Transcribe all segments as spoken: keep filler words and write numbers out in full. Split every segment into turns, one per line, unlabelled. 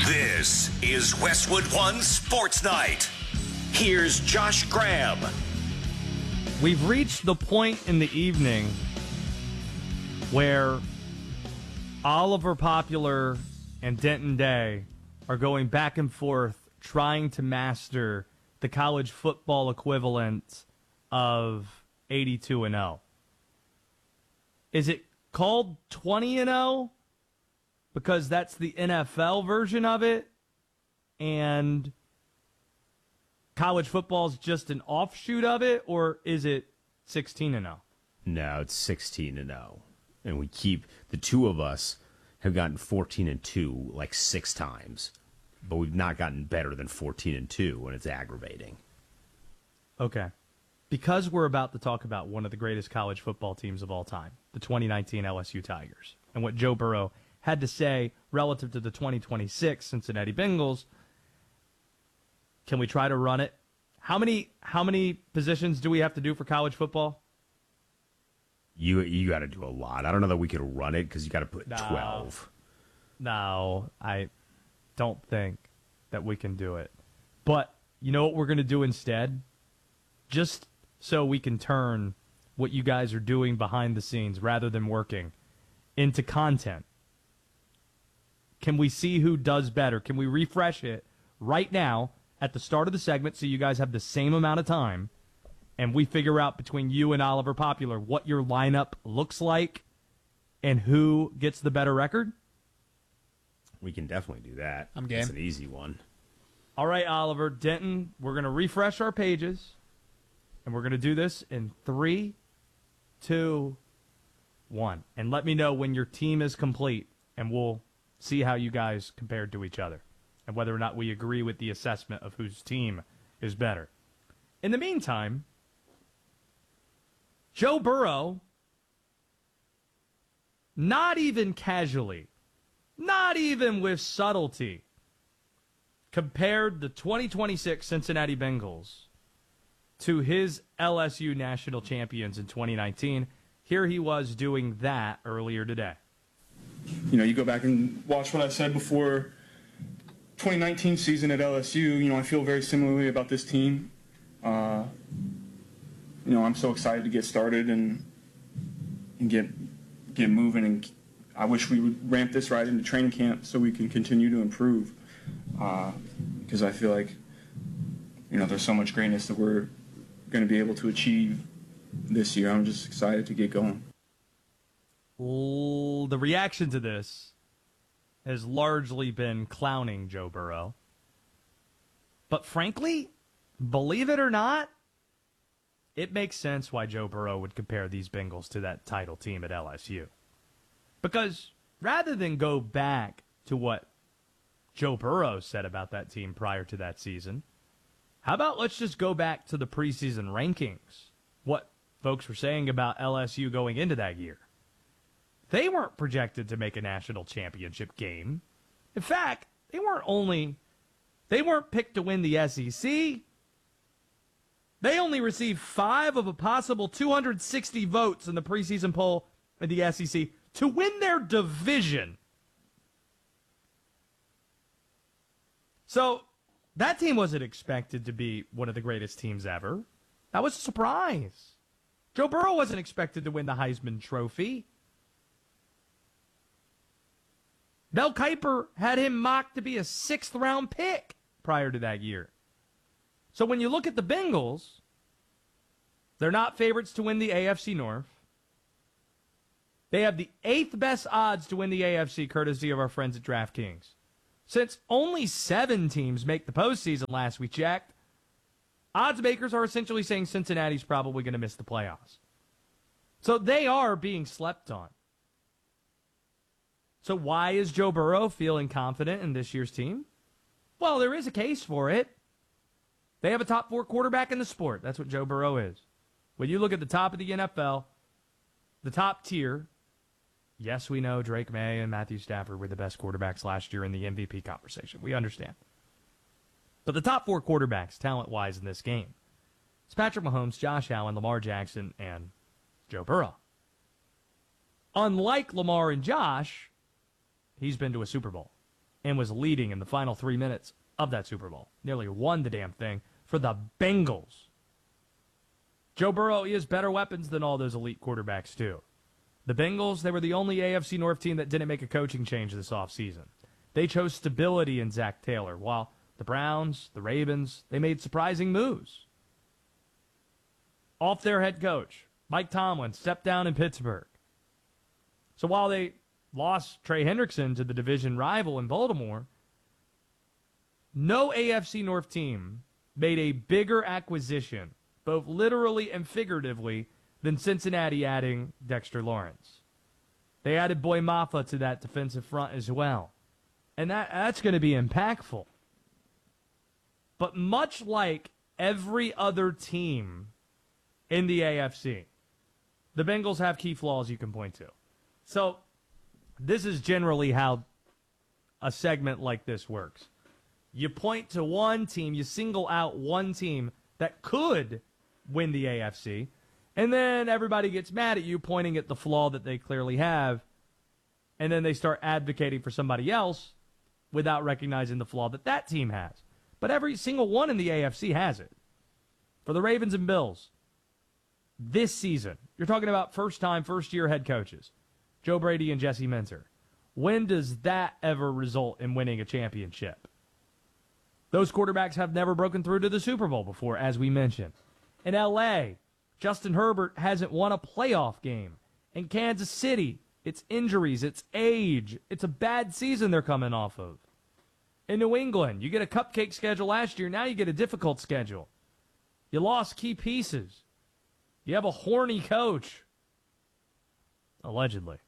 This is Westwood One Sports Night. Here's Josh Graham.
We've reached the point in the evening where Oliver Popular and Denton Day are going back and forth trying to master the college football equivalent of eighty-two and oh. Is it called twenty and oh? Because that's the N F L version of it, and college football is just an offshoot of it, or is it sixteen and oh?
No, it's sixteen and oh. And we keep, the two of us have gotten fourteen and two like six times, but we've not gotten better than fourteen and two, and it's aggravating.
Okay. Because we're about to talk about one of the greatest college football teams of all time, the twenty nineteen L S U Tigers, and what Joe Burrow had to say relative to the twenty twenty-six Cincinnati Bengals, can we try to run it? How many how many positions do we have to do for college football?
You you got to do a lot. I don't know that we could run it because you got to put
no.
twelve.
No, I don't think that we can do it. But you know what we're going to do instead? Just so we can turn what you guys are doing behind the scenes rather than working into content. Can we see who does better? Can we refresh it right now at the start of the segment so you guys have the same amount of time, and we figure out between you and Oliver Popular what your lineup looks like and who gets the better record?
We can definitely do that.
I'm game.
It's an easy one.
All right, Oliver, Denton, we're going to refresh our pages, and we're going to do this in three, two, one. And let me know when your team is complete, and we'll see how you guys compared to each other and whether or not we agree with the assessment of whose team is better. In the meantime, Joe Burrow, not even casually, not even with subtlety, compared the twenty twenty-six Cincinnati Bengals to his L S U national champions in twenty nineteen. Here he was doing that earlier today.
You know, you go back and watch what I said before twenty nineteen season at L S U. You know, I feel very similarly about this team. Uh, you know, I'm so excited to get started and and get get moving. And I wish we would ramp this right into training camp so we can continue to improve. Uh, because I feel like, you know, there's so much greatness that we're going to be able to achieve this year. I'm just excited to get going.
Well, the reaction to this has largely been clowning Joe Burrow. But frankly, believe it or not, it makes sense why Joe Burrow would compare these Bengals to that title team at L S U. Because rather than go back to what Joe Burrow said about that team prior to that season, how about let's just go back to the preseason rankings, what folks were saying about L S U going into that year. They weren't projected to make a national championship game. In fact, they weren't only they weren't picked to win the S E C. They only received five of a possible two hundred sixty votes in the preseason poll in the S E C to win their division. So that team wasn't expected to be one of the greatest teams ever. That was a surprise. Joe Burrow wasn't expected to win the Heisman Trophy. Mel Kiper had him mocked to be a sixth-round pick prior to that year. So when you look at the Bengals, they're not favorites to win the A F C North. They have the eighth best odds to win the A F C, courtesy of our friends at DraftKings. Since only seven teams make the postseason last we checked, odds makers are essentially saying Cincinnati's probably going to miss the playoffs. So they are being slept on. So why is Joe Burrow feeling confident in this year's team? Well, there is a case for it. They have a top four quarterback in the sport. That's what Joe Burrow is. When you look at the top of the N F L, the top tier, yes, we know Drake May and Matthew Stafford were the best quarterbacks last year in the M V P conversation. We understand. But the top four quarterbacks, talent-wise, in this game, it's Patrick Mahomes, Josh Allen, Lamar Jackson, and Joe Burrow. Unlike Lamar and Josh, he's been to a Super Bowl. and was leading in the final three minutes of that Super Bowl. Nearly won the damn thing for the Bengals. Joe Burrow, he has better weapons than all those elite quarterbacks, too. The Bengals, they were the only A F C North team that didn't make a coaching change this offseason. They chose stability in Zach Taylor, while the Browns, the Ravens, they made surprising moves. Off their head coach, Mike Tomlin, stepped down in Pittsburgh. So while they lost Trey Hendrickson to the division rival in Baltimore, no A F C North team made a bigger acquisition, both literally and figuratively, than Cincinnati adding Dexter Lawrence. They added Boy Maffa to that defensive front as well. And that, that's going to be impactful. But much like every other team in the A F C, the Bengals have key flaws you can point to. So this is generally how a segment like this works. You point to one team, you single out one team that could win the A F C, and then everybody gets mad at you pointing at the flaw that they clearly have, and then they start advocating for somebody else without recognizing the flaw that that team has. But every single one in the A F C has it. For the Ravens and Bills, this season, you're talking about first-time, first-year head coaches, Joe Brady and Jesse Minter. When does that ever result in winning a championship? Those quarterbacks have never broken through to the Super Bowl before, as we mentioned. In L A, Justin Herbert hasn't won a playoff game. In Kansas City, it's injuries, it's age. It's a bad season they're coming off of. In New England, you get a cupcake schedule last year. Now you get a difficult schedule. You lost key pieces. You have a horny coach. Allegedly.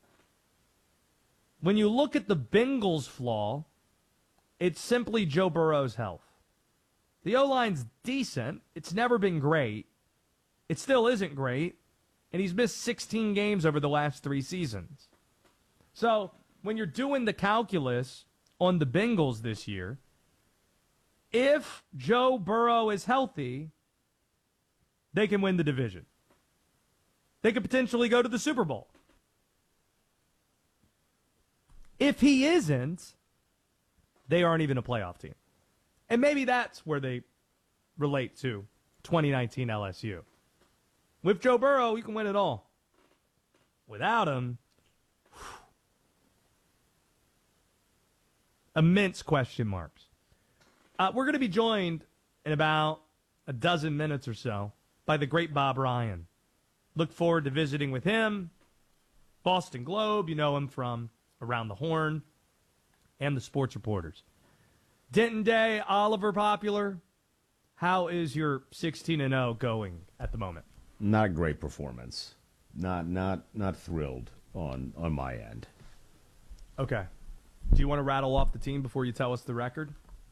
When you look at the Bengals' flaw, it's simply Joe Burrow's health. The O-line's decent. It's never been great. It still isn't great. And he's missed sixteen games over the last three seasons. So when you're doing the calculus on the Bengals this year, if Joe Burrow is healthy, they can win the division. They could potentially go to the Super Bowl. If he isn't, they aren't even a playoff team. And maybe that's where they relate to twenty nineteen L S U. With Joe Burrow, you can win it all. Without him, whew, immense question marks. Uh, we're going to be joined in about a dozen minutes or so by the great Bob Ryan. Look forward to visiting with him. Boston Globe, you know him from Around the Horn and the Sports Reporters. Denton Day, Oliver Popular, how is your sixteen and oh going at the moment?
Not a great performance. Not not not thrilled on on my end.
Okay. Do you want to rattle off the team before you tell us the record?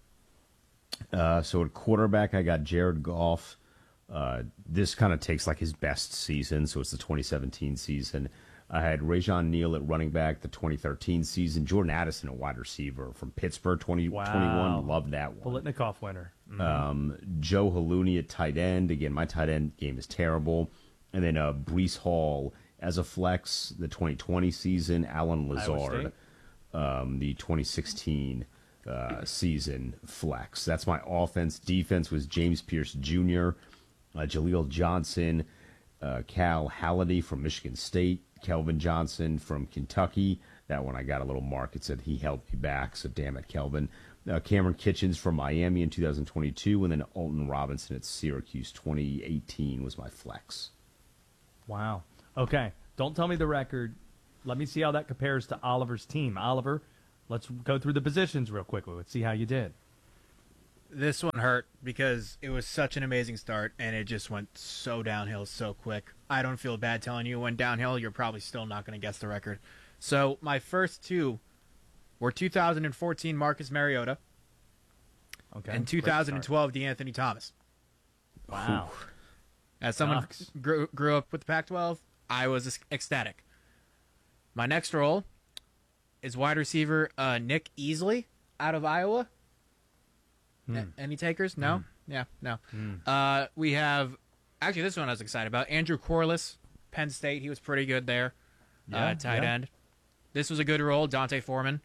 Uh, so at quarterback, I got Jared Goff. Uh, this kind of takes like his best season, so it's the twenty seventeen season. I had Rajon Neal at running back, the twenty thirteen season. Jordan Addison, a wide receiver from Pittsburgh, twenty twenty-one.
Wow.
Love that one.
Bolitnikoff winner. Mm-hmm.
Um, Joe Halloumi at tight end. Again, my tight end game is terrible. And then uh, Breece Hall as a flex, the twenty twenty season. Alan Lazard, um, the twenty sixteen uh, season flex. That's my offense. Defense was James Pierce Junior, uh, Jaleel Johnson, uh, Cal Haladay from Michigan State, Kelvin Johnson from Kentucky. That one I got a little mark. It said he held me back, so damn it, Kelvin. Uh, Cameron Kitchens from Miami in two thousand twenty-two, and then Alton Robinson at Syracuse twenty eighteen was my flex.
Wow. Okay. Don't tell me the record. Let me see how that compares to Oliver's team. Oliver, let's go through the positions real quickly. Let's see how you did.
This one hurt because it was such an amazing start, and it just went so downhill so quick. I don't feel bad telling you it went downhill. You're probably still not going to guess the record. So my first two were two thousand fourteen Marcus Mariota
Okay.
and two thousand twelve DeAnthony Thomas.
Wow.
As someone
Sucks.
grew, grew up with the Pac twelve, I was ecstatic. My next role is wide receiver uh, Nick Easley out of Iowa.
Hmm.
A- any takers? No?
Hmm.
Yeah, no.
Hmm.
Uh, we have, actually, this one I was excited about. Andrew Corliss, Penn State. He was pretty good there.
Yeah,
uh, tight
yeah.
end. This was a good role. Dante Foreman.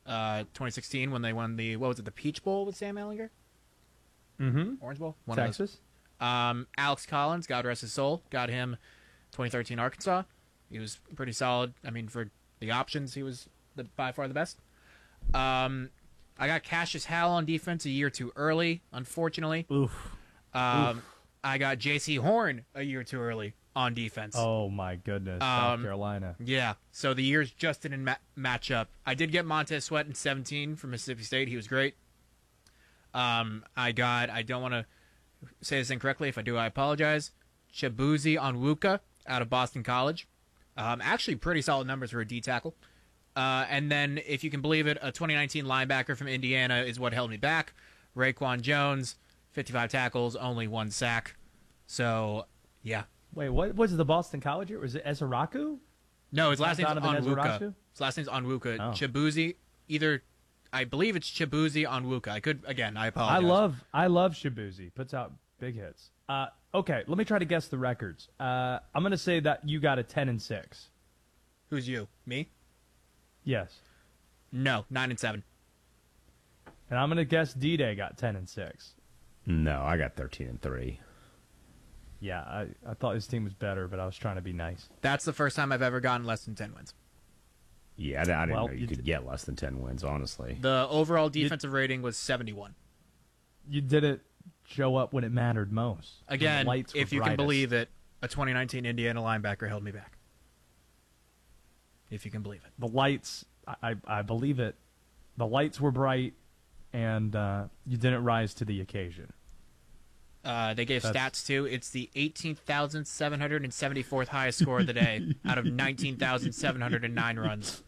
uh, twenty sixteen when they won the, what was it, the Peach Bowl with Sam Ehlinger?
Mm-hmm.
Orange Bowl? One
Texas.
Of those. Um, Alex Collins, God rest his soul, got him twenty thirteen Arkansas. He was pretty solid. I mean, for the options, he was the, by far the best. Um, I got Cassius Howell on defense a year too early, unfortunately.
Oof.
Um,
Oof.
I got J C Horn a year too early on defense.
Oh, my goodness. South
Um,
Carolina.
Yeah, so the years just didn't ma- match up. I did get Montez Sweat in seventeen from Mississippi State. He was great. Um, I got, I don't want to say this incorrectly. If I do, I apologize. Chibuzi Onwuka out of Boston College. Um, actually, pretty solid numbers for a D tackle. Uh, and then, if you can believe it, a twenty nineteen linebacker from Indiana is what held me back. Raekwon Jones, fifty-five tackles, only one sack. So, yeah.
Wait, what was the Boston College year? Was it Ezeraku?
No, his last name's
Donovan
Onwuka.
Ezeraku?
His last name's Onwuka.
Oh.
Chibuzi, either, I believe it's Chibuzi Onwuka. I could, again, I apologize.
I love I love Shibuzi. Puts out big hits. Uh, okay, let me try to guess the records. Uh, I'm gonna say that you got a ten and six.
Who's you? Me?
Yes,
No, nine and seven.
and I'm gonna guess D-Day got ten and six.
No, I got thirteen and three.
Yeah, I, I thought his team was better, but I was trying to be nice.
That's the first time I've ever gotten less than ten wins.
Yeah, I, I didn't
Well,
know you,
you
could
did-
get less than ten wins, honestly.
The overall defensive rating was seventy-one.
You didn't show up when it mattered most. When the
Again,
lights were
if you can
brightest.
believe it, a twenty nineteen Indiana linebacker held me back. If you can believe it.
the lights. I, I I believe it. The lights were bright, and uh, you didn't rise to the occasion.
Uh, they gave
That's-
stats too. It's the eighteen thousand seven hundred seventy-fourth highest score of the day out of nineteen thousand seven hundred nine runs.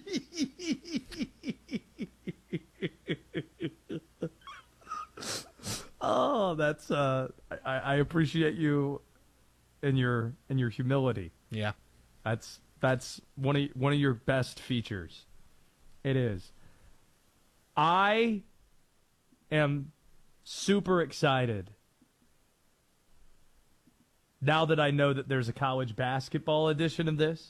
Oh, that's uh, I, I appreciate you, in your in your humility.
Yeah.
That's that's one of one of your best features. It is. I am super excited now that I know that there's a college basketball edition of this.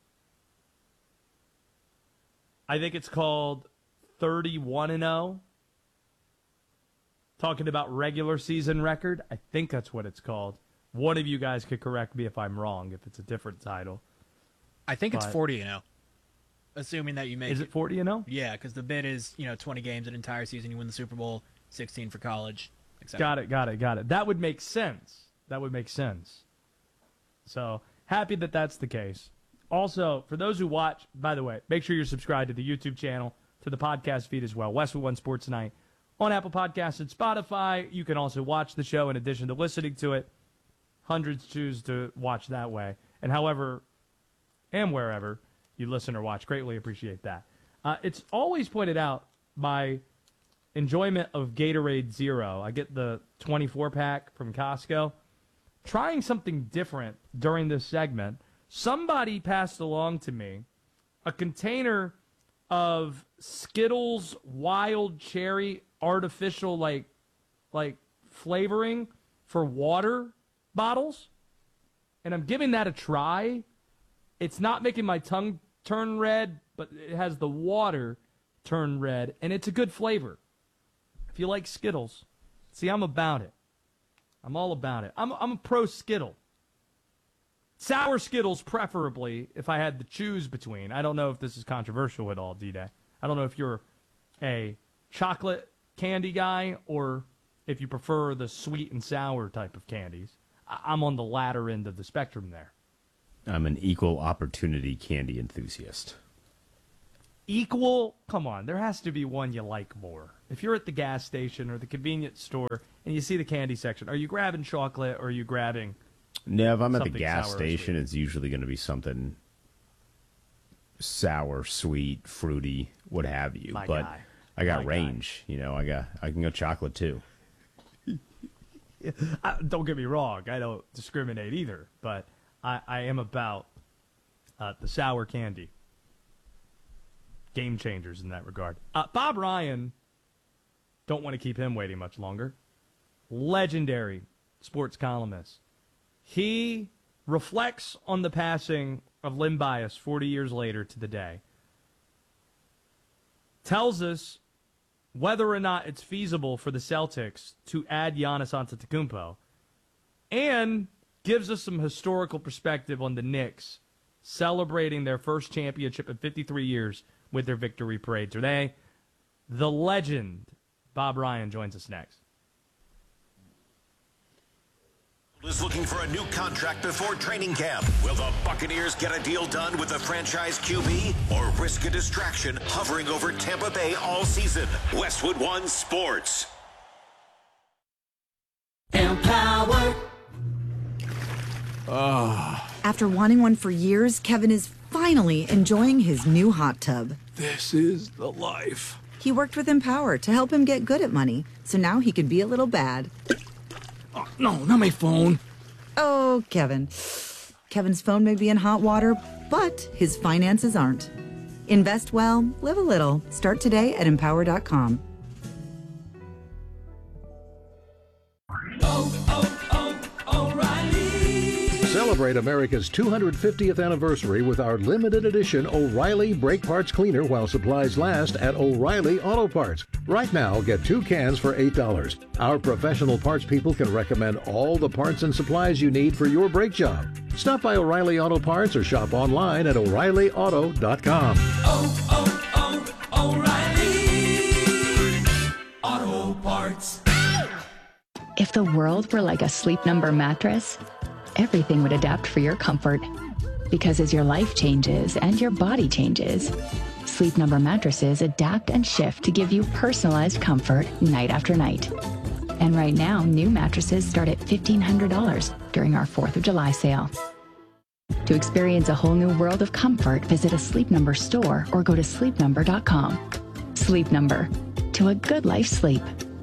I think it's called thirty-one and oh. Talking about regular season record. I think that's what it's called. One of you guys could correct me if I'm wrong, if it's a different title.
I think it's
But-
forty and oh. Assuming that you make
Is it forty and oh?
Yeah, because the bid is, you know, twenty games an entire season. You win the Super Bowl, sixteen for college, et cetera.
Got it, got it, got it. That would make sense. That would make sense. So, happy that that's the case. Also, for those who watch, by the way, make sure you're subscribed to the YouTube channel, to the podcast feed as well, Westwood One Sports Tonight, on Apple Podcasts and Spotify. You can also watch the show in addition to listening to it. Hundreds choose to watch that way. And however and wherever you listen or watch, greatly appreciate that. Uh, it's always pointed out my enjoyment of Gatorade Zero. I get the twenty-four pack from Costco. Trying something different during this segment, somebody passed along to me a container of Skittles wild cherry artificial like like flavoring for water bottles, and I'm giving that a try. It's not making my tongue turn red, but it has the water turn red, and it's a good flavor. If you like Skittles, see, I'm about it. I'm all about it. I'm I'm a pro Skittle. Sour Skittles, preferably, if I had to choose between. I don't know if this is controversial at all, D-Day. I don't know if you're a chocolate candy guy or if you prefer the sweet and sour type of candies. I- I'm on the latter end of the spectrum there.
I'm an equal opportunity candy enthusiast.
Equal? Come on, there has to be one you like more. If you're at the gas station or the convenience store and you see the candy section, are you grabbing chocolate or are you grabbing...
No, if I'm at the
Something
gas
sour or
station,
sweet.
it's usually going to be something sour, sweet, fruity, what have you.
My
but
guy.
I got
My guy.
range. You know, I got I can go chocolate too.
I, don't get me wrong, I don't discriminate either, but I, I am about uh, the sour candy. Game changers in that regard. Uh, Bob Ryan, don't want to keep him waiting much longer. Legendary sports columnist. He reflects on the passing of Len Bias forty years later to the day, tells us whether or not it's feasible for the Celtics to add Giannis Antetokounmpo, and gives us some historical perspective on the Knicks celebrating their first championship in fifty-three years with their victory parade today. The legend, Bob Ryan, joins us next.
Is looking for a new contract before training camp. Will the Buccaneers get a deal done with the franchise Q B or risk a distraction hovering over Tampa Bay all season? Westwood One Sports.
Empower.
Ah.
After wanting one for years, Kevin is finally enjoying his new hot tub.
This is the life.
He worked with Empower to help him get good at money, so now he can be a little bad.
Oh, no, not my phone.
Oh, Kevin. Kevin's phone may be in hot water, but his finances aren't. Invest well, live a little. Start today at empower dot com.
Oh, oh, oh, O'Reilly.
Celebrate America's two hundred fiftieth anniversary with our limited edition O'Reilly Brake Parts Cleaner while supplies last at O'Reilly Auto Parts. Right now, get two cans for eight dollars. Our professional parts people can recommend all the parts and supplies you need for your brake job. Stop by O'Reilly Auto Parts or shop online at O'Reilly Auto dot com.
Oh, oh, oh, O'Reilly Auto Parts.
If the world were like a Sleep Number mattress, everything would adapt for your comfort. Because as your life changes and your body changes, Sleep Number mattresses adapt and shift to give you personalized comfort night after night. And right now, new mattresses start at fifteen hundred dollars during our fourth of July sale. To experience a whole new world of comfort, visit a Sleep Number store or go to sleep number dot com. Sleep Number. To a good life sleep.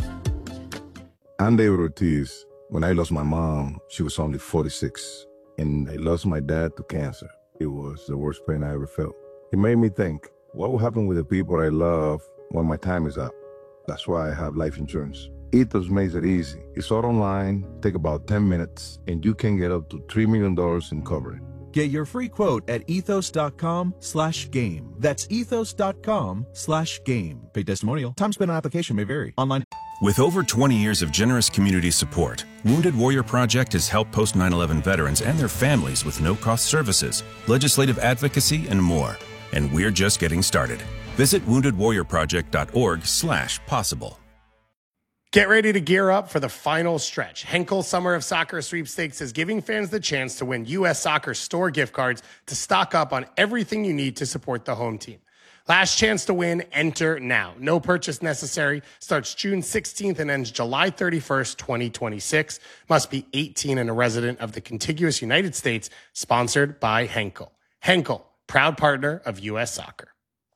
I'm David Ortiz. When I lost my mom, she was only forty-six, and I lost my dad to cancer. It was the worst pain I ever felt. It made me think, what will happen with the people I love when my time is up? That's why I have life insurance. Ethos makes it easy. It's all online, take about ten minutes, and you can get up to three million dollars in coverage.
Get your free quote at ethos dot com slash game. That's ethos dot com slash game. Paid testimonial. Time spent on application may vary. Online.
With over twenty years of generous community support, Wounded Warrior Project has helped post nine eleven veterans and their families with no-cost services, legislative advocacy, and more. And we're just getting started. Visit wounded warrior project dot org slash possible.
Get ready to gear up for the final stretch. Henkel Summer of Soccer Sweepstakes is giving fans the chance to win U S Soccer store gift cards to stock up on everything you need to support the home team. Last chance to win, enter now. No purchase necessary. Starts June sixteenth and ends July thirty-first, twenty twenty-six. Must be eighteen and a resident of the contiguous United States. Sponsored by Henkel. Henkel, proud partner of U S Soccer.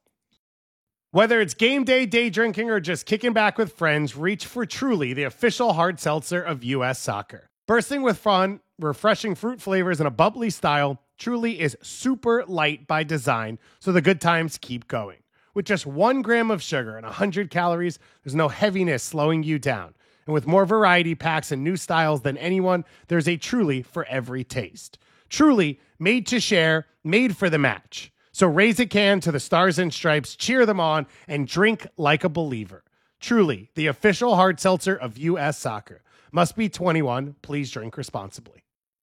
Whether it's game day, day drinking, or just kicking back with friends, reach for Truly, the official hard seltzer of U S Soccer. Bursting with fun, refreshing fruit flavors, and a bubbly style, Truly is super light by design, so the good times keep going. With just one gram of sugar and one hundred calories, there's no heaviness slowing you down. And with more variety packs and new styles than anyone, there's a Truly for every taste. Truly, made to share, made for the match. So raise a can to the Stars and Stripes, cheer them on, and drink like a believer. Truly, the official hard seltzer of U S Soccer. Must be twenty-one. Please drink responsibly.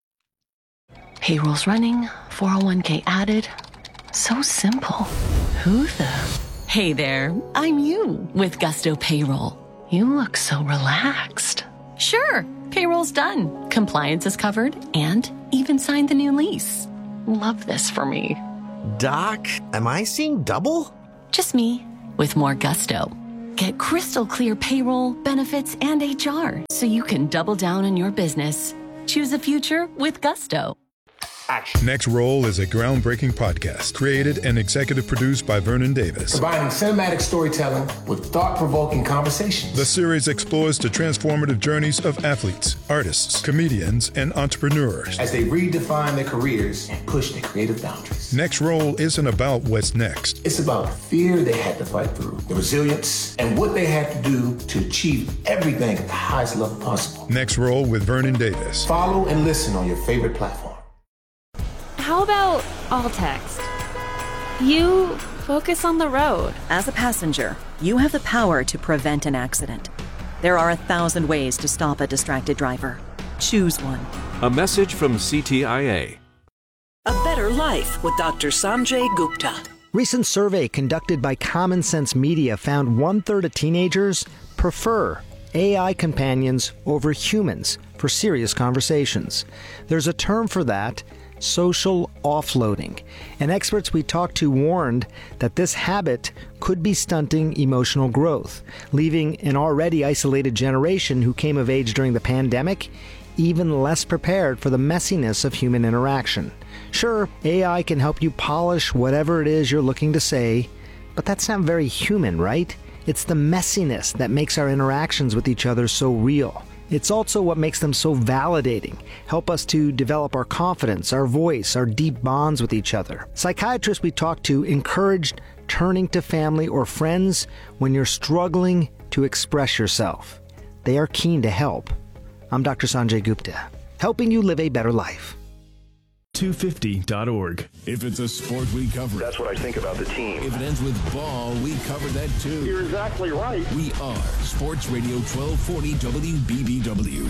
Payroll's running, four oh one k added. So simple. Who the? Hey there, I'm you with Gusto Payroll. You look so relaxed. Sure, payroll's done. Compliance is covered and even signed the new lease. Love this for me.
Doc, am I seeing double?
Just me with more gusto. Get crystal clear payroll, benefits, and H R so you can double down on your business. Choose a future with Gusto.
Action. Next Roll is a groundbreaking podcast created and executive produced by Vernon Davis.
Combining cinematic storytelling with thought-provoking conversations.
The series explores the transformative journeys of athletes, artists, comedians, and entrepreneurs
as they redefine their careers and push their creative boundaries.
Next Roll isn't about what's next.
It's about the fear they had to fight through, the resilience, and what they had to do to achieve everything at the highest level possible.
Next Roll with Vernon Davis.
Follow and listen on your favorite platform.
How about all text? You Focus on the road.
As a passenger, you have the power to prevent an accident. There are a thousand ways to stop a distracted driver. Choose one.
A message from C T I A.
A Better Life with Doctor Sanjay Gupta.
Recent survey conducted by Common Sense Media found one-third of teenagers prefer A I companions over humans for serious conversations. There's a term for that, social offloading. And experts we talked to warned that this habit could be stunting emotional growth, leaving an already isolated generation who came of age during the pandemic even less prepared for the messiness of human interaction. Sure, A I can help you polish whatever it is you're looking to say, but that's not very human, right? It's the messiness that makes our interactions with each other so real. It's also what makes them so validating, help us to develop our confidence, our voice, our deep bonds with each other. Psychiatrists we talked to encouraged turning to family or friends when you're struggling to express yourself. They are keen to help. I'm Doctor Sanjay Gupta, helping you live a better life.
two fifty dot org. If it's a sport, we cover it.
That's what I think about the team.
If it ends with ball, we cover that too.
You're exactly right.
We are Sports Radio twelve forty W B B W.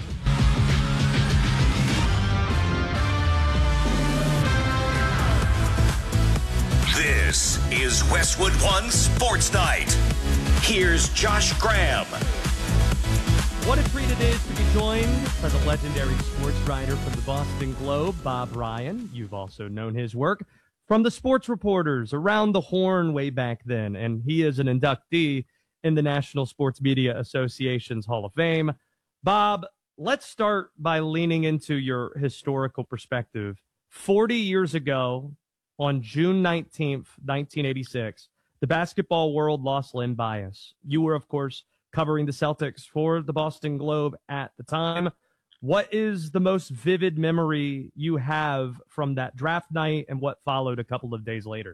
This is Westwood One Sports Night. Here's Josh Graham.
What a treat it is to be joined by the legendary sports writer from the Boston Globe, Bob Ryan. You've also known his work from the sports reporters around the Horn way back then, and he is an inductee in the National Sports Media Association's Hall of Fame. Bob, let's start by leaning into your historical perspective. forty years ago, on June nineteenth, nineteen eighty-six, the basketball world lost Len Bias. You were, of course, covering the Celtics for the Boston Globe at the time. What is the most vivid memory you have from that draft night and what followed a couple of days later?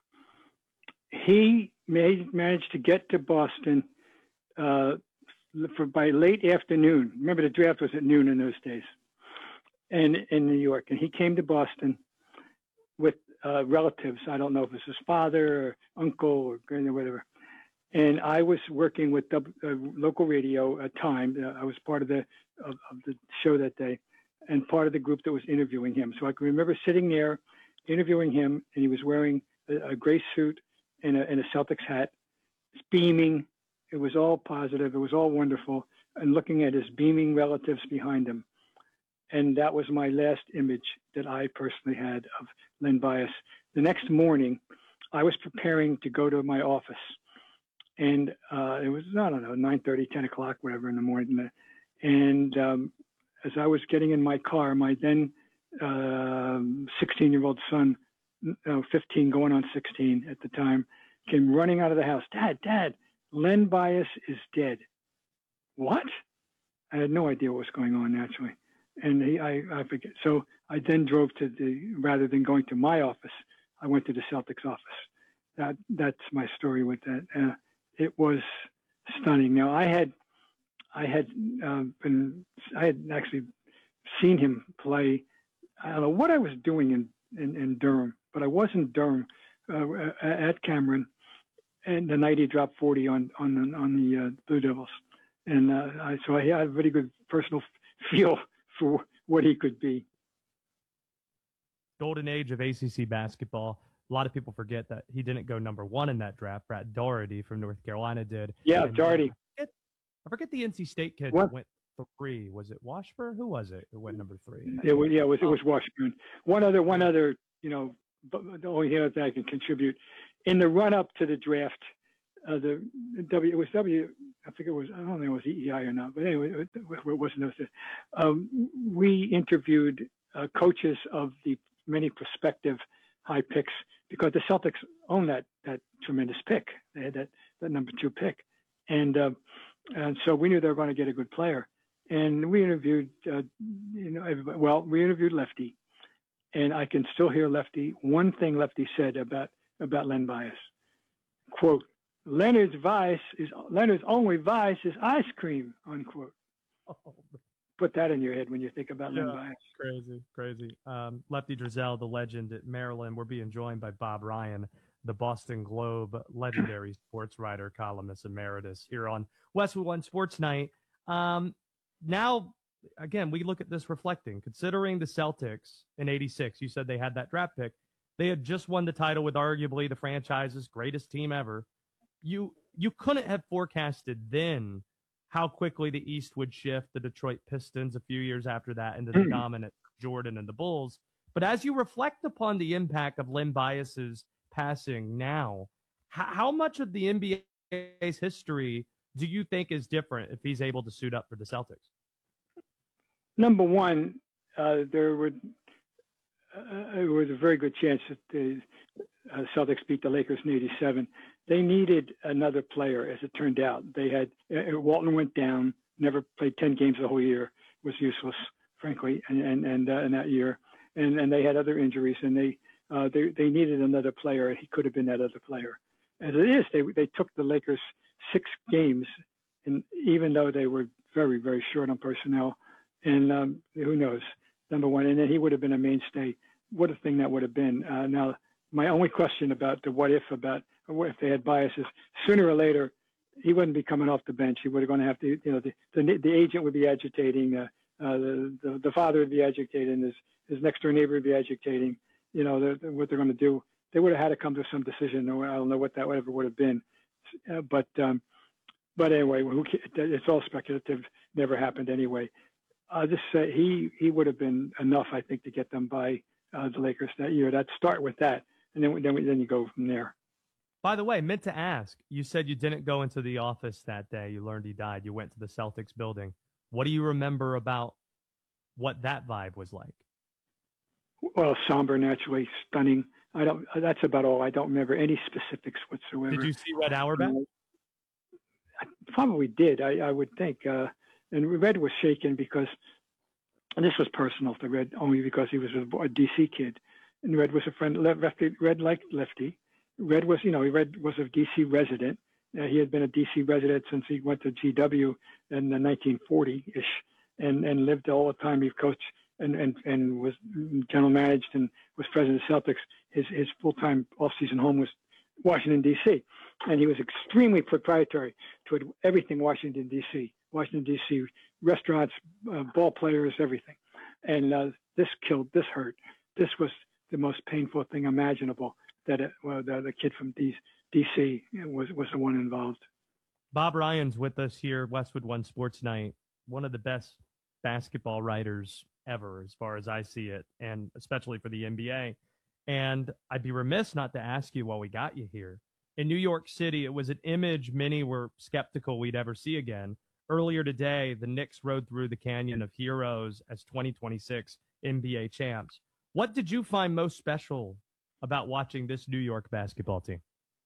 He made, managed to get to Boston uh, for by late afternoon. Remember, the draft was at noon in those days, and in New York. And he came to Boston with uh, relatives. I don't know if it was his father or uncle or grand or whatever. And I was working with the, uh, local radio at time. Uh, I was part of the of, of the show that day, and part of the group that was interviewing him. So I can remember sitting there, interviewing him, and he was wearing a, a gray suit and a, and a Celtics hat, beaming. It was all positive. It was all wonderful, and looking at his beaming relatives behind him. And that was my last image that I personally had of Len Bias. The next morning, I was preparing to go to my office. And uh, it was, I don't know, nine thirty, ten o'clock, whatever in the morning. And um, as I was getting in my car, my then sixteen-year-old son, uh, fifteen going on sixteen at the time, came running out of the house. Dad, Dad, Len Bias is dead. What? I had no idea what was going on, naturally. And he, I, I forget. So I then drove to the, rather than going to my office, I went to the Celtics office. That That's my story with that. Uh, It was stunning. Now I had, I had uh, been, I had actually seen him play. I don't know what I was doing in, in, in Durham, but I was in Durham uh, at Cameron, and the night he dropped forty on on the, on the uh, Blue Devils, and uh, I, so I had a very good personal feel for what he could be.
Golden age of A C C basketball. A lot of people forget that he didn't go number one in that draft. Brad Daugherty from North Carolina did.
Yeah,
and
Daugherty.
I forget, I forget the N C State kid
What?
that went three. Was it Washburn? Who was it who went number three?
It was, yeah, it was, it was Washburn. One other, one other, you know, the only other thing I can contribute in the run up to the draft, uh, the W, it was W, I think it was, I don't know if it was E E I or not, but anyway, it, it wasn't those. Um, we interviewed uh, coaches of the many prospective high picks because the Celtics own that that tremendous pick. They had that, that number two pick, and uh, and so we knew they were going to get a good player. And we interviewed, uh, you know, everybody. Well, we interviewed Lefty, and I can still hear Lefty. One thing Lefty said about about Len Bias, quote, "Leonard's vice is Leonard's only vice is ice cream," unquote. Oh. Put that in your head when you think about
yeah,
Len Bias.
Crazy, crazy. Um, Lefty Driesell, the legend at Maryland. We're being joined by Bob Ryan the Boston Globe legendary sports writer, columnist emeritus here on Westwood One Sports Night. Um, now, again, we look at this reflecting, considering the Celtics in eighty-six, you said they had that draft pick. They had just won the title with arguably the franchise's greatest team ever. You you couldn't have forecasted then how quickly the East would shift the Detroit Pistons a few years after that into the
Mm.
dominant Jordan and the Bulls. But as you reflect upon the impact of Len Bias's passing now, how, how much of the N B A's history do you think is different if he's able to suit up for the Celtics?
Number one, uh, there would uh, it was a very good chance that the uh, Celtics beat the Lakers in eighty-seven. They needed another player, as it turned out. They had uh, Walton went down, never played ten games the whole year, was useless, frankly, and and, and uh, in that year, and and they had other injuries, and they uh, they they needed another player. He could have been that other player. As it is, they they took the Lakers six games, and even though they were very very short on personnel, and um, who knows, number one, and then he would have been a mainstay. What a thing that would have been. Uh, now, my only question about the what if about what if they had biases, sooner or later, he wouldn't be coming off the bench. He would have going to have to, you know, the the, the agent would be agitating, uh, uh, the, the the father would be agitating, his his next door neighbor would be agitating. You know, the, the, what they're going to do. They would have had to come to some decision. Or I don't know what that whatever would have been, uh, but um, but anyway, who, it's all speculative. Never happened anyway. I'll just say he he would have been enough, I think, to get them by uh, the Lakers that year. That start with that, and then then then you go from there.
By the way, meant to ask, you said you didn't go into the office that day. You learned he died. You went to the Celtics building. What do you remember about what that vibe was like?
Well, somber, naturally, stunning. I don't. That's about all. I don't remember any specifics whatsoever.
Did you see Red Auerbach?
Uh, I probably did. I, I would think. Uh, and Red was shaken because, and this was personal to Red, only because he was a, a D C kid, and Red was a friend. Lefty, Red liked Lefty. Red was, you know, Red was a D C resident. Uh, he had been a D C resident since he went to G W in the nineteen forty-ish, and and lived all the time. He coached and and and was general managed and was president of Celtics. His his full time off season home was Washington D C, and he was extremely proprietary toward everything Washington D C. Washington D C restaurants, uh, ball players, everything, and uh, this killed. This hurt. This was the most painful thing imaginable. That it, well, the, the kid from D C was was the one involved.
Bob Ryan's with us here, Westwood One Sports Night. One of the best basketball writers ever, as far as I see it, and especially for the N B A. And I'd be remiss not to ask you while we got you here. In New York City, it was an image many were skeptical we'd ever see again. Earlier today, the Knicks rode through the Canyon of Heroes as twenty twenty-six N B A champs. What did you find most special about watching this New York basketball team?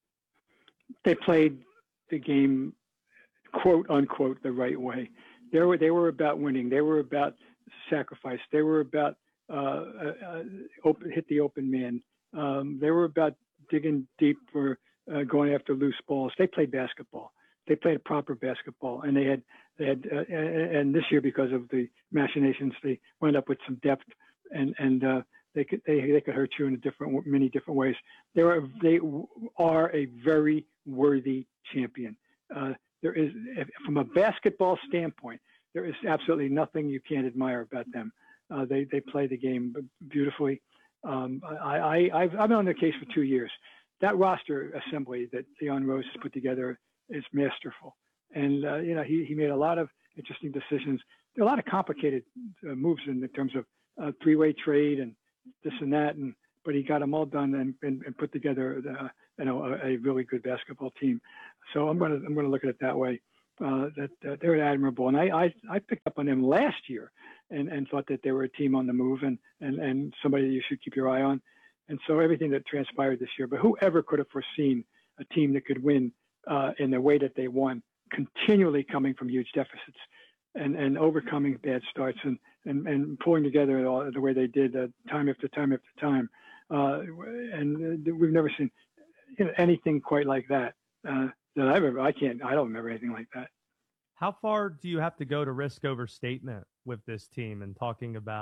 They played the game, quote unquote, the right way. They were they were about winning. They were about sacrifice. They were about uh, uh, open hit the open man. Um, they were about digging deep for uh, going after loose balls. They played basketball. They played proper basketball, and they had they had uh, and this year, because of the machinations, they wound up with some depth, and and uh, they could they they could hurt you in a different many different ways. They are they are a very worthy champion. Uh, there is, from a basketball standpoint, there is absolutely nothing you can't admire about them. Uh, they they play the game beautifully. Um, I, I I've I've been on their case for two years. That roster assembly that Leon Rose has put together is masterful, and uh, you know he he made a lot of interesting decisions. There are a lot of complicated uh, moves in terms of uh, three-way trade and this and that, and but he got them all done and, and, and put together uh, you know a, a really good basketball team. So I'm gonna I'm gonna look at it that way. Uh, that uh, they're admirable, and I, I I picked up on them last year, and, and thought that they were a team on the move, and, and and somebody you should keep your eye on. And so everything that transpired this year, but whoever could have foreseen a team that could win uh, in the way that they won, continually coming from huge deficits, and, and overcoming bad starts, and, and, and pulling together all, the way they did uh, time after time after time. Uh, and uh, we've never seen you know, anything quite like that. Uh, that I've ever, I can't, I don't remember anything like that.
How far do you have to go to risk overstatement with this team and talking about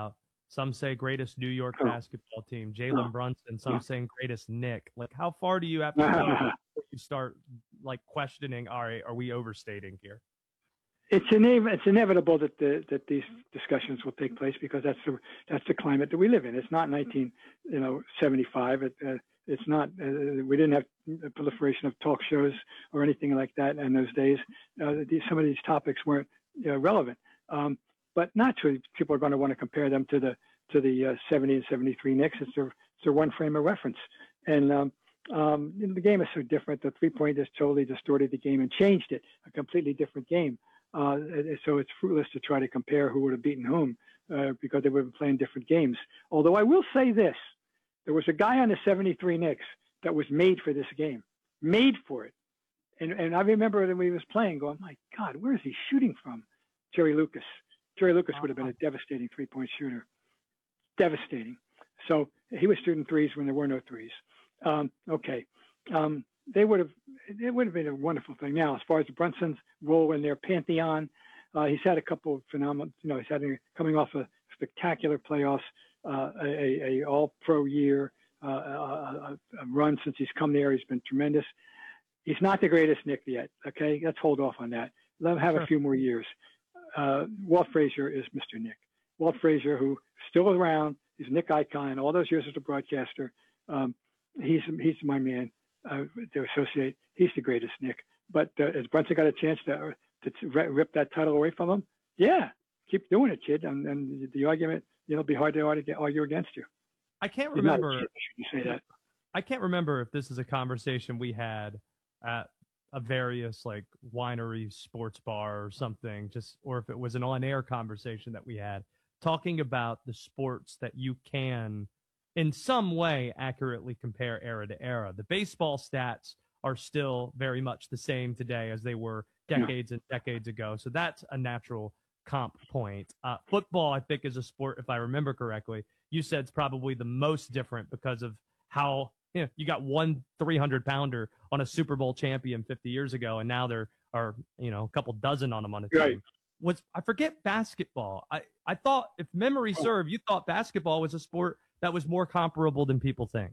Some say greatest New York
Oh.
basketball team, Jalen
Oh.
Brunson. Some
Yeah.
saying greatest Nick. Like, how far do you have to go before you start like questioning? All right, are we overstating here?
It's inev- it's inevitable that the that these discussions will take place because that's the that's the climate that we live in. It's not nineteen you know seventy-five. It, uh, it's not. Uh, we didn't have a proliferation of talk shows or anything like that in those days. Uh, these, some of these topics weren't you know, relevant. Um, but naturally, people are going to want to compare them to the to the uh, seventy and seventy-three Knicks. It's their it's their one frame of reference, and um, um, the game is so different. The three point has totally distorted the game and changed it. A completely different game. Uh, so it's fruitless to try to compare who would have beaten whom uh, because they would have been playing different games. Although I will say this, there was a guy on the seventy-three Knicks that was made for this game, made for it. And, and I remember when he was playing going, my God, where is he shooting from? Jerry Lucas. Jerry Lucas would have been a devastating three-point shooter. Devastating. So he was shooting threes when there were no threes. Um, okay. Um, They would have, it would have been a wonderful thing. Now, as far as Brunson's role in their pantheon, uh, he's had a couple of phenomenal, you know, he's had a, coming off a spectacular playoffs, uh, a, a all-pro year, uh, a, a run since he's come there. He's been tremendous. He's not the greatest Nick yet. Okay, let's hold off on that. Let him have sure. a few more years. Uh, Walt Frazier is Mister Nick. Walt Frazier, who's still around, he's a Nick icon. All those years as a broadcaster, um, he's he's my man. Uh, to associate, he's the greatest Nick. But uh, has Brunson got a chance to to rip that title away from him? Yeah, keep doing it, kid. And, and the argument, you know, it'll be hard to argue against you.
I can't remember.
Should you say that?
I can't remember if this is a conversation we had at a various like winery, sports bar, or something. Just or if it was an on-air conversation that we had talking about the sports that you can, in some way, accurately compare era to era. The baseball stats are still very much the same today as they were decades and decades ago. So that's a natural comp point. Uh, football, I think, is a sport, if I remember correctly, you said it's probably the most different because of how you know, you got one three hundred pounder on a Super Bowl champion fifty years ago, and now there are you know a couple dozen on them on a team.
Right.
Was I forget basketball? I, I thought, if memory
Oh.
served, you thought basketball was a sport that was more comparable than people think.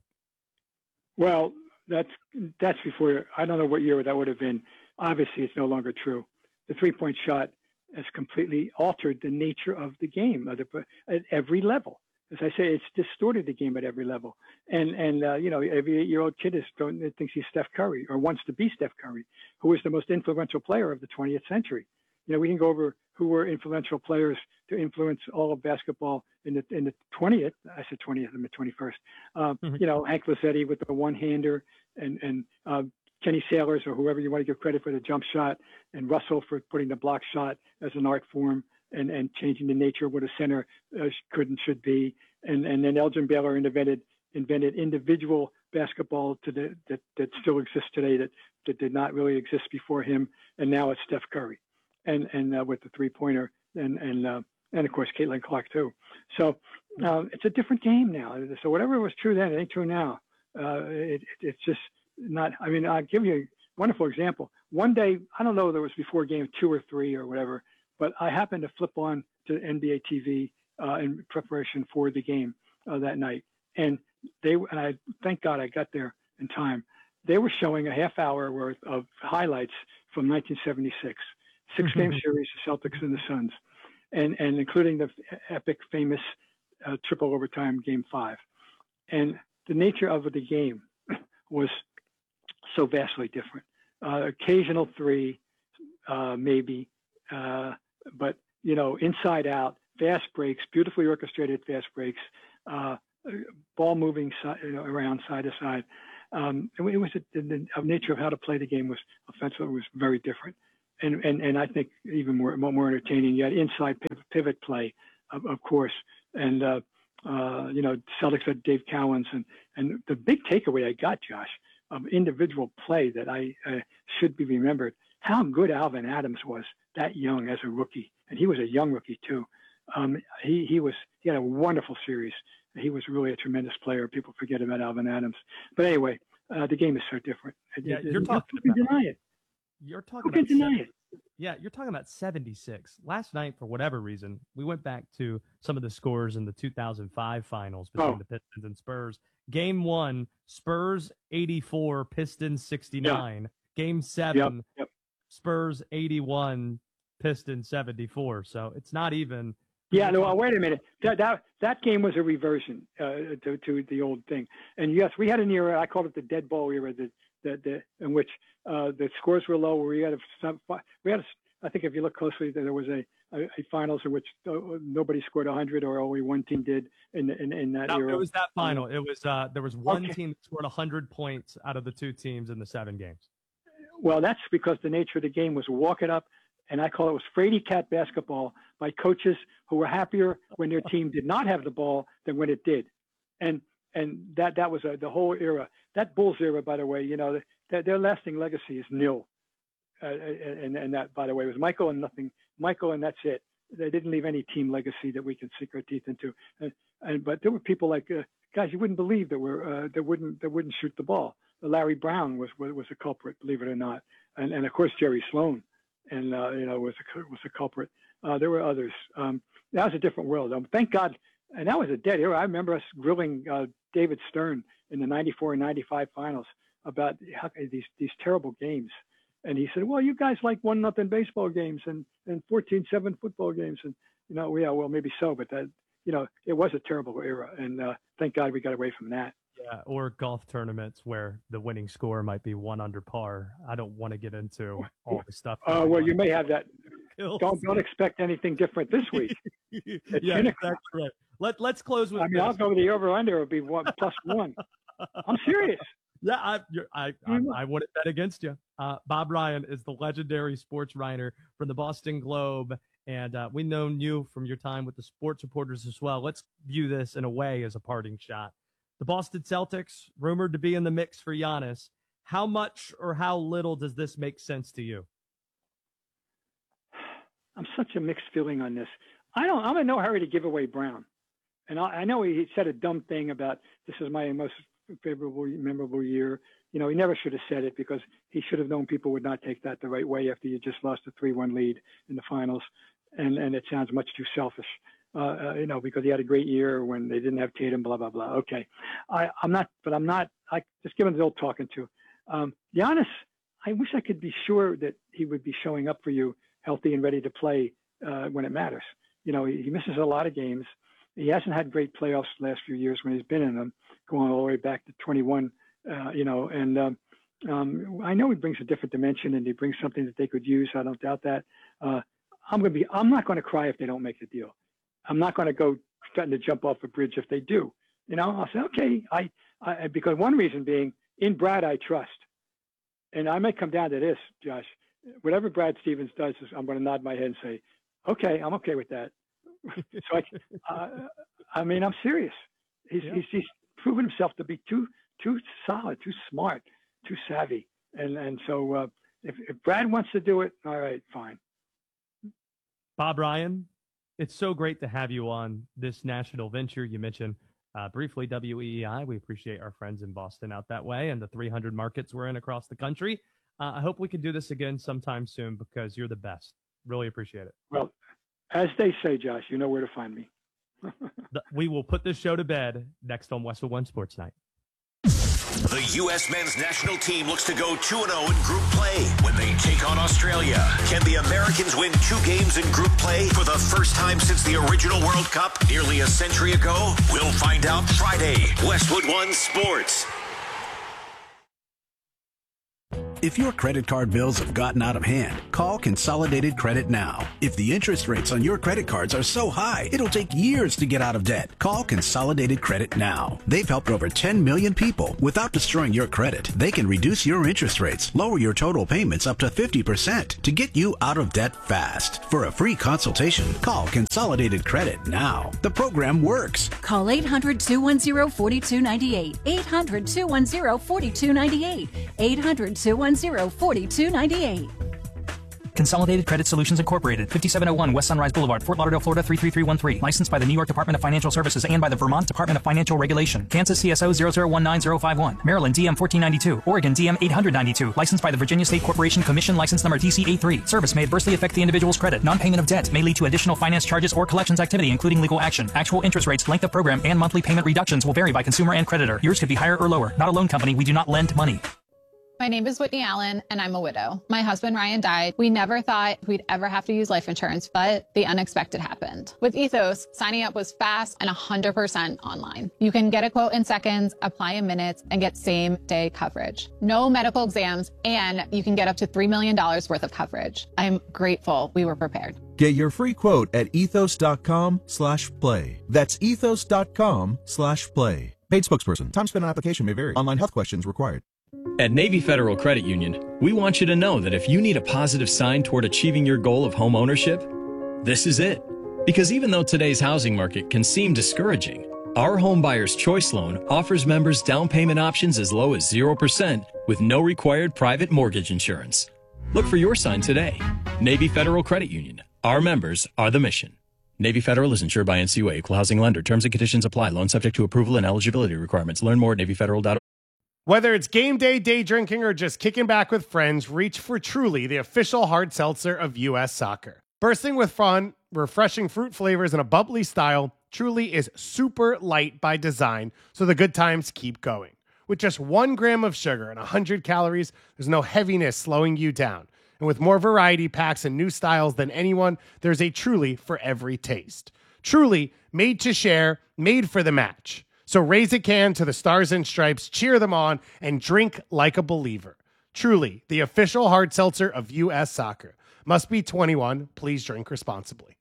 Well, that's that's before. I don't know what year that would have been. Obviously, it's no longer true. The three-point shot has completely altered the nature of the game of the, at every level. As I say, it's distorted the game at every level. And and uh, you know, every eight-year-old kid is going, thinks he's Steph Curry or wants to be Steph Curry, who is the most influential player of the twentieth century. You know, we can go over who were influential players to influence all of basketball in the in the twentieth. I said twentieth, I'm the twenty-first. Um, mm-hmm. You know, Hank Lazzetti with the one-hander, and and uh, Kenny Sailors or whoever you want to give credit for the jump shot, and Russell for putting the block shot as an art form and, and changing the nature of what a center uh, could and should be. And and then Elgin Baylor invented invented individual basketball to the, that that still exists today that that did not really exist before him, and now it's Steph Curry. And and uh, with the three pointer and and uh, and of course Caitlin Clark too. So uh, it's a different game now. So whatever was true then, it ain't true now. Uh, it, it's just not. I mean, I'll give you a wonderful example. One day, I don't know whether it was before game two or three or whatever, but I happened to flip on to N B A T V uh, in preparation for the game uh, that night, and they and I thank God I got there in time. They were showing a half hour worth of highlights from nineteen seventy-six. Six-game series, the Celtics and the Suns, and and including the epic, famous uh, triple overtime Game Five. And the nature of the game was so vastly different. Uh, occasional three, uh, maybe, uh, but you know, inside out, fast breaks, beautifully orchestrated fast breaks, uh, ball moving si- you know, around side to side. Um, it was a, the, the nature of how to play the game was offensive. Was very different. And, and and I think even more more entertaining. You had inside pivot, pivot play, of, of course, and uh, uh, you know Celtics had Dave Cowens, and and the big takeaway I got, Josh, of individual play that I uh, should be remembered. How good Alvin Adams was that young as a rookie, and he was a young rookie too. Um, he he was he had a wonderful series. He was really a tremendous player. People forget about Alvin Adams, but anyway, uh, the game is so different.
Yeah,
it,
you're
it,
talking
you
about.
can deny it.
You're talking
Who can
about
deny
seven,
it?
Yeah, you're talking about seventy-six. Last night, for whatever reason, we went back to some of the scores in the two thousand five finals between
Oh.
the Pistons and Spurs. Game one, Spurs eighty-four, Pistons sixty-nine. Game seven,
Yep, yep.
Spurs eighty-one, Pistons seventy-four. So it's not even.
Yeah, no, wait a minute. That that that game was a reversion uh, to to the old thing. And yes, we had an era. I called it the dead ball era. That that that in which uh, the scores were low. Where we had a some, we had. A, I think if you look closely, there was a a, a finals in which uh, nobody scored one hundred, or only one team did in in, in that
No,
era.
it was that final. It was uh, there was one
Okay.
team that scored one hundred points out of the two teams in the seven games.
Well, that's because the nature of the game was walk it up, and I call it was Frady Cat basketball by coaches who were happier when their team did not have the ball than when it did, and and that that was a, the whole era. That Bulls era, by the way, you know, their, their lasting legacy is nil, uh, and and that, by the way, was Michael and nothing. Michael and that's it. They didn't leave any team legacy that we can sink our teeth into. And, and but there were people like uh, guys you wouldn't believe that were uh, that wouldn't that wouldn't shoot the ball. Larry Brown was was a culprit, believe it or not, and and of course Jerry Sloan, and uh, you know was a was a culprit. Uh, there were others. Um, that was a different world. Um, thank God, and that was a dead era. I remember us grilling uh, David Stern in the ninety-four and ninety-five finals about how, these these terrible games, and he said, "Well, you guys like one nothing baseball games and and fourteen seven football games, and you know, yeah, well maybe so, but that you know it was a terrible era, and uh, thank God we got away from that."
Yeah, or golf tournaments where the winning score might be one under par. I don't want to get into all the stuff.
Uh, well, you may have that.
Kills.
Don't don't expect anything different this week. It's
yeah,
Unicron.
exactly right. Let Let's close with.
I mean,
this.
I'll go with the over under. It'll be one plus one. I'm serious.
Yeah, I you're, I I, I wouldn't bet against you. Uh, Bob Ryan is the legendary sports writer from the Boston Globe, and uh, we've known you from your time with the sports reporters as well. Let's view this in a way as a parting shot. The Boston Celtics, rumored to be in the mix for Giannis. How much or how little does this make sense to you?
I'm such a mixed feeling on this. I don't. I'm in no hurry to give away Brown, and I, I know he, he said a dumb thing about this is my most favorable, memorable year. You know, he never should have said it because he should have known people would not take that the right way after you just lost a three one lead in the finals, and and it sounds much too selfish. Uh, uh, you know, because he had a great year when they didn't have Tatum, blah, blah, blah. Okay. I, I'm not, but I'm not, I just give him the old talking to. Um, Giannis, I wish I could be sure that he would be showing up for you healthy and ready to play uh, when it matters. You know, he, he misses a lot of games. He hasn't had great playoffs the last few years when he's been in them, going all the way back to twenty-one, uh, you know, and um, um, I know he brings a different dimension and he brings something that they could use. I don't doubt that. Uh, I'm going to be, I'm not going to cry if they don't make the deal. I'm not going to go threaten to jump off a bridge if they do. You know, I'll say, okay, I, I, because one reason being in Brad, I trust. And I may come down to this, Josh, whatever Brad Stevens does, is I'm going to nod my head and say, okay, I'm okay with that. so I, uh, I mean, I'm serious. He's, yeah. he's, he's proven himself to be too, too solid, too smart, too savvy. And, and so uh, if, if Brad wants to do it, all right, fine.
Bob Ryan, it's so great to have you on this national venture. You mentioned uh, briefly W E E I. We appreciate our friends in Boston out that way and the three hundred markets we're in across the country. Uh, I hope we can do this again sometime soon because you're the best. Really appreciate it.
Well, as they say, Josh, you know where to find me.
the, we will put this show to bed next on Westwood One Sports Night.
The U S men's national team looks to go two and oh in group play when they take on Australia. Can the Americans win two games in group play for the first time since the original World Cup nearly a century ago? We'll find out Friday. Westwood One Sports.
If your credit card bills have gotten out of hand, call Consolidated Credit now. If the interest rates on your credit cards are so high, it'll take years to get out of debt. Call Consolidated Credit now. They've helped over ten million people without destroying your credit. They can reduce your interest rates, lower your total payments up to fifty percent to get you out of debt fast. For a free consultation, call Consolidated Credit now. The program works.
Call eight hundred, two one zero, four two nine eight. eight hundred, two one zero, four two nine eight. eight hundred, two one zero, four two nine eight.
Consolidated Credit Solutions Incorporated, fifty-seven oh one West Sunrise Boulevard, Fort Lauderdale, Florida three three three one three. Licensed by the New York Department of Financial Services and by the Vermont Department of Financial Regulation. Kansas C S O zero zero one nine zero five one. Maryland D M fourteen ninety-two. Oregon D M eight ninety-two. Licensed by the Virginia State Corporation Commission. License number D C A three. Service may adversely affect the individual's credit. Non-payment of debt may lead to additional finance charges or collections activity, including legal action. Actual interest rates, length of program, and monthly payment reductions will vary by consumer and creditor. Yours could be higher or lower. Not a loan company. We do not lend money.
My name is Whitney Allen, and I'm a widow. My husband, Ryan, died. We never thought we'd ever have to use life insurance, but the unexpected happened. With Ethos, signing up was fast and one hundred percent online. You can get a quote in seconds, apply in minutes, and get same-day coverage. No medical exams, and you can get up to three million dollars worth of coverage. I'm grateful we were prepared.
Get your free quote at ethos.com slash play. That's ethos.com slash play. Paid spokesperson. Time spent on application may vary. Online health questions required.
At Navy Federal Credit Union, we want you to know that if you need a positive sign toward achieving your goal of home ownership, this is it. Because even though today's housing market can seem discouraging, our Home Buyer's Choice Loan offers members down payment options as low as zero percent with no required private mortgage insurance. Look for your sign today. Navy Federal Credit Union. Our members are the mission. Navy Federal is insured by N C U A, Equal Housing Lender. Terms and conditions apply. Loan subject to approval and eligibility requirements. Learn more at navy federal dot org.
Whether it's game day, day drinking, or just kicking back with friends, reach for Truly, the official hard seltzer of U S Soccer. Bursting with fun, refreshing fruit flavors, and a bubbly style, Truly is super light by design, so the good times keep going. With just one gram of sugar and one hundred calories, there's no heaviness slowing you down. And with more variety packs and new styles than anyone, there's a Truly for every taste. Truly, made to share, made for the match. So raise a can to the Stars and Stripes, cheer them on, and drink like a believer. Truly, the official hard seltzer of U S Soccer. Must be twenty-one. Please drink responsibly.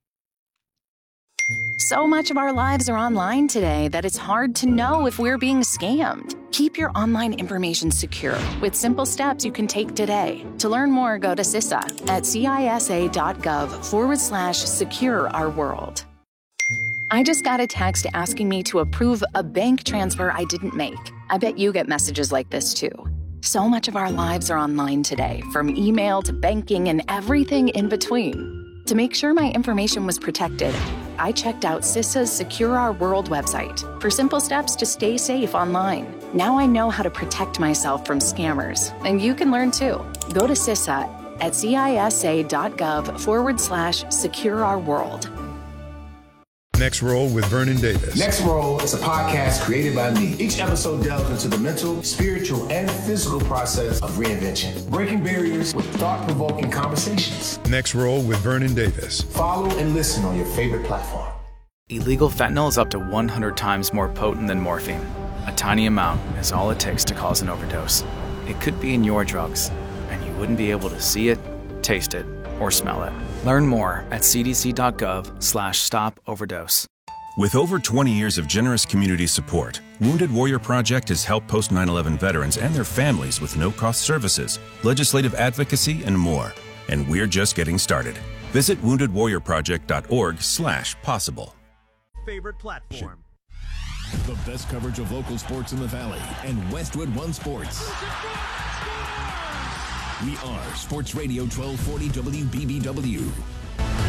So much of our lives are online today that it's hard to know if we're being scammed. Keep your online information secure with simple steps you can take today. To learn more, go to C I S A at cisa.gov forward slash secure our world. I just got a text asking me to approve a bank transfer I didn't make. I bet you get messages like this too. So much of our lives are online today, from email to banking and everything in between. To make sure my information was protected, I checked out C I S A's Secure Our World website for simple steps to stay safe online. Now I know how to protect myself from scammers, and you can learn too. Go to C I S A at cisa.gov forward slash secure our world.
Next Roll with Vernon Davis.
Next Roll is a podcast created by me. Each episode delves into the mental, spiritual, and physical process of reinvention, breaking barriers with thought-provoking conversations.
Next Roll with Vernon Davis.
Follow and listen on your favorite platform.
Illegal fentanyl is up to one hundred times more potent than morphine. A tiny amount is all it takes to cause an overdose. It could be in your drugs, and you wouldn't be able to see it, taste it, or smell it. Learn more at cdc.gov slash stop overdose.
With over twenty years of generous community support, Wounded Warrior Project has helped post nine eleven veterans and their families with no-cost services, legislative advocacy, and more. And we're just getting started. Visit wounded warrior project dot org slash possible.
Favorite platform.
The best coverage of local sports in the Valley and Westwood One Sports. We are Sports Radio twelve forty W B B W.